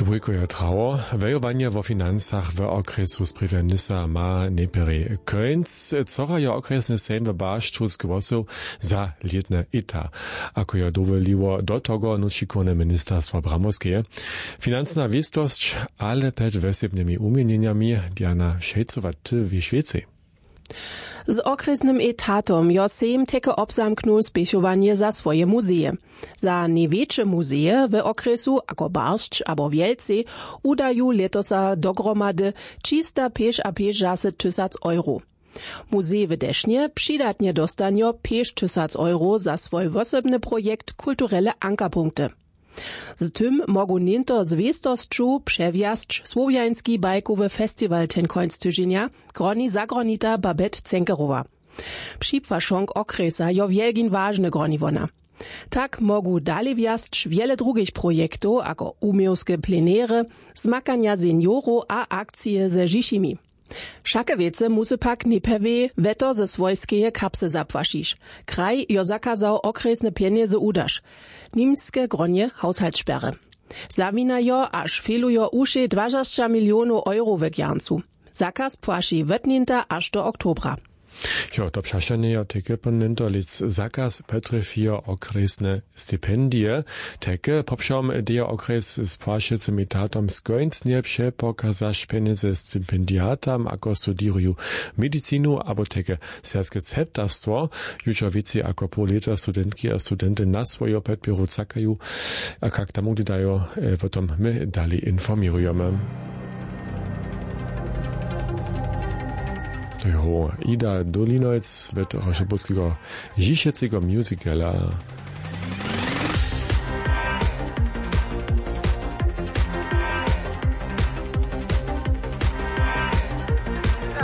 Wujkojo trało, wejowanie wo finansach w okresu spriewianysa ma neperi końc, cora jo okresny sejm w Baszczu z głosów za lietne eta, ako jo dowoliło do tego nučikone ministerstwo bramowskie. Finansna wistość, ale przed wesebnymi umienieniami Diana Szejcowa w Szwecji. Z okresnym etatom jo sejm teke obzamknul spěchowanie za swoje muzeje. Za największe muzeje w okresu ako Barszcz abo Wielce udaju letosa dogromady 350 tysac euro. Muzej w Desznie przydatnie dostanio 5 tysac euro za swój osobny projekt kulturelle ankerpunkte. Z tym mogu ninto zwiestosću przewjazd słowiański bajkowy festiwal ten końc tydzienia groni zagronita Babette Zenkerowa. Připvašonk okresa jo wielgin ważny groni wona. Tak mogu dalej wjazd wiele drugich projektów, jako umiejskie plenery, zmakania seniorów a akcje ze Žišimi. Všake wiece musy pak nipewe weto ze swojskeje kapse zapłasisz. Kraj jo zakazał okresne pieniądze udasz. Niemskie gronie Haushaltssperre. Zawina jo aż felujo usze 20 milionów euro w Gjancu. Zakaz płaši wetninta aż do oktobra. Jo, to przeszanie jo teke ponento lic zakaz petrefio okresne stipendie. Teke popszom dejo okres z płaszecym etatom skońcnie przepokazasz pieniądze stypendiatam, ako studiruju medicinu, abo teke serskie ceptarstwo. Jutro wiecie, ako po leta studentki a studenty na swojo pedbiru cakaju, a kak tam gdy dajo, potom my dalej informujemy. To je Ida Dolinojc, wet Rošeborskiego Žišecego musicala